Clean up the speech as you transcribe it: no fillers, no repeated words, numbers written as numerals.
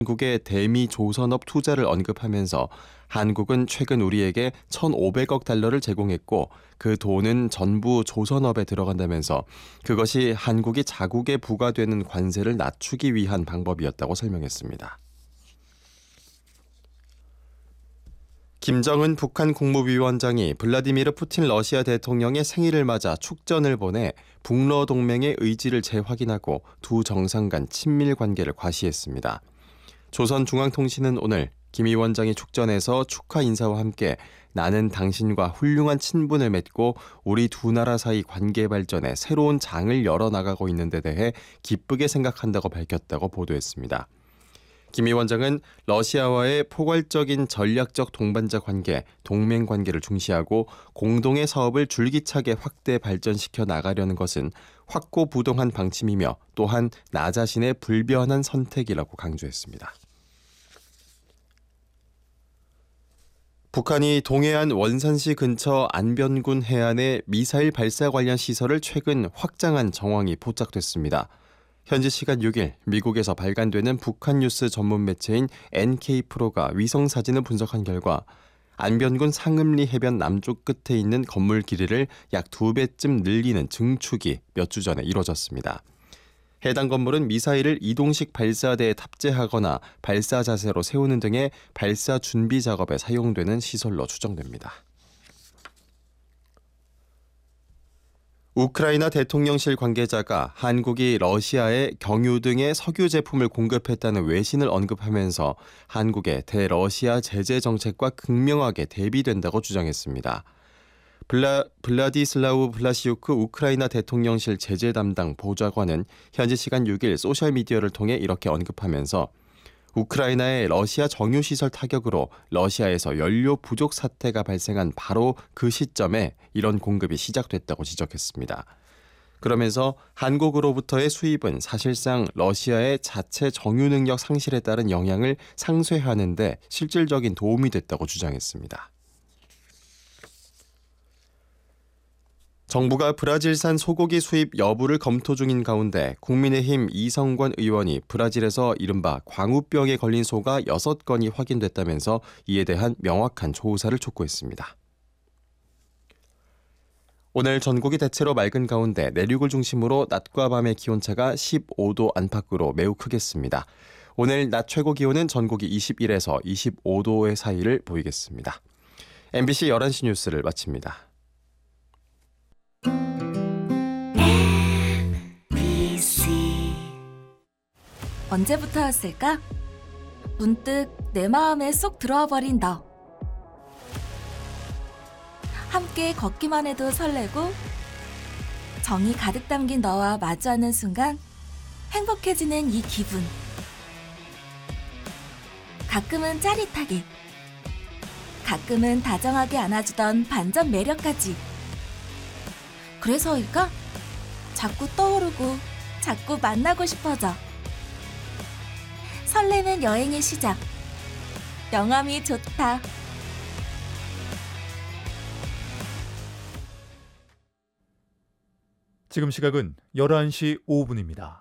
한국의 대미 조선업 투자를 언급하면서 한국은 최근 우리에게 1,500억 달러를 제공했고 그 돈은 전부 조선업에 들어간다면서 그것이 한국이 자국에 부과되는 관세를 낮추기 위한 방법이었다고 설명했습니다. 김정은 북한 국무위원장이 블라디미르 푸틴 러시아 대통령의 생일을 맞아 축전을 보내 북러 동맹의 의지를 재확인하고 두 정상 간 친밀 관계를 과시했습니다. 조선중앙통신은 오늘 김 위원장이 축전에서 축하 인사와 함께 나는 당신과 훌륭한 친분을 맺고 우리 두 나라 사이 관계 발전에 새로운 장을 열어나가고 있는 데 대해 기쁘게 생각한다고 밝혔다고 보도했습니다. 김 위원장은 러시아와의 포괄적인 전략적 동반자 관계, 동맹 관계를 중시하고 공동의 사업을 줄기차게 확대 발전시켜 나가려는 것은 확고부동한 방침이며 또한 나 자신의 불변한 선택이라고 강조했습니다. 북한이 동해안 원산시 근처 안변군 해안에 미사일 발사 관련 시설을 최근 확장한 정황이 포착됐습니다. 현지 시간 6일 미국에서 발간되는 북한 뉴스 전문 매체인 NK프로가 위성 사진을 분석한 결과 안변군 상음리 해변 남쪽 끝에 있는 건물 길이를 약 2배쯤 늘리는 증축이 몇 주 전에 이뤄졌습니다. 해당 건물은 미사일을 이동식 발사대에 탑재하거나 발사 자세로 세우는 등의 발사 준비 작업에 사용되는 시설로 추정됩니다. 우크라이나 대통령실 관계자가 한국이 러시아에 경유 등의 석유 제품을 공급했다는 외신을 언급하면서 한국의 대러시아 제재 정책과 극명하게 대비된다고 주장했습니다. 블라디슬라우 블라시우크 우크라이나 대통령실 제재 담당 보좌관은 현지 시간 6일 소셜미디어를 통해 이렇게 언급하면서 우크라이나의 러시아 정유시설 타격으로 러시아에서 연료 부족 사태가 발생한 바로 그 시점에 이런 공급이 시작됐다고 지적했습니다. 그러면서 한국으로부터의 수입은 사실상 러시아의 자체 정유 능력 상실에 따른 영향을 상쇄하는 데 실질적인 도움이 됐다고 주장했습니다. 정부가 브라질산 소고기 수입 여부를 검토 중인 가운데 국민의힘 이성권 의원이 브라질에서 이른바 광우병에 걸린 소가 6건이 확인됐다면서 이에 대한 명확한 조사를 촉구했습니다. 오늘 전국이 대체로 맑은 가운데 내륙을 중심으로 낮과 밤의 기온차가 15도 안팎으로 매우 크겠습니다. 오늘 낮 최고 기온은 전국이 21에서 25도의 사이를 보이겠습니다. MBC 11시 뉴스를 마칩니다. 언제부터였을까? 문득 내 마음에 쏙 들어와 버린 너. 함께 걷기만 해도 설레고 정이 가득 담긴 너와 마주하는 순간 행복해지는 이 기분. 가끔은 짜릿하게, 가끔은 다정하게 안아주던 반전 매력까지. 그래서일까? 자꾸 떠오르고 자꾸 만나고 싶어져. 설레는 여행의 시작. 영암이 좋다. 지금 시각은 11시 5분입니다.